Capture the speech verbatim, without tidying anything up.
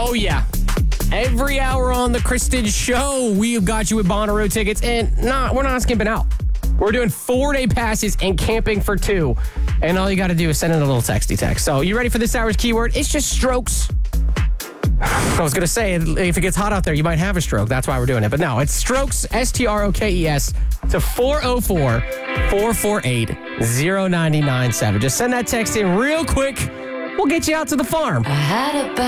Oh, yeah. Every hour on the Kristen Show, we've got you with Bonnaroo tickets, and nah, we're not skimping out. We're doing four-day passes and camping for two, and all you got to do is send in a little texty text. So you ready for this hour's keyword? It's just strokes. I was going to say, if it gets hot out there, you might have a stroke. That's why we're doing it. But no, it's strokes, S T R O K E S, to four oh four, four four eight, oh nine nine seven. Just send that text in real quick. We'll get you out to the farm. I had a